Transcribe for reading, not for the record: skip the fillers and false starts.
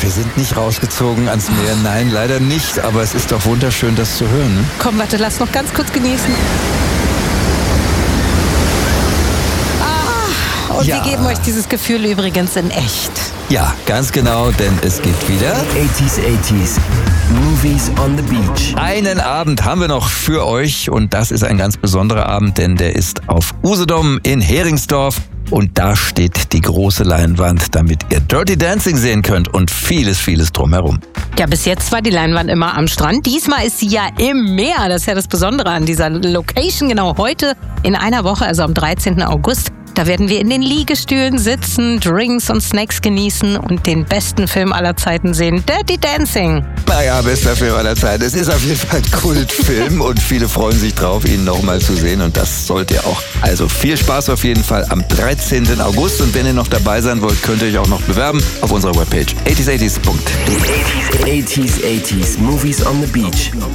wir sind nicht rausgezogen ans Meer. Nein, leider nicht. Aber es ist doch wunderschön, das zu hören. Ne? Komm, warte, lass noch ganz kurz genießen. Und wir geben euch dieses Gefühl übrigens in echt. Ja, ganz genau, denn es gibt wieder 80s, Movies on the Beach. Einen Abend haben wir noch für euch und das ist ein ganz besonderer Abend, denn der ist auf Usedom in Heringsdorf. Und da steht die große Leinwand, damit ihr Dirty Dancing sehen könnt und vieles, vieles drumherum. Ja, bis jetzt war die Leinwand immer am Strand. Diesmal ist sie ja im Meer. Das ist ja das Besondere an dieser Location. Genau heute in einer Woche, also am 13. August. Da werden wir in den Liegestühlen sitzen, Drinks und Snacks genießen und den besten Film aller Zeiten sehen, Dirty Dancing. Naja, bester Film aller Zeiten. Es ist auf jeden Fall ein Kultfilm und viele freuen sich drauf, ihn nochmal zu sehen und das sollt ihr auch. Also viel Spaß auf jeden Fall am 13. August und wenn ihr noch dabei sein wollt, könnt ihr euch auch noch bewerben auf unserer Webpage 80s80s.de. 80s, Movies on the Beach.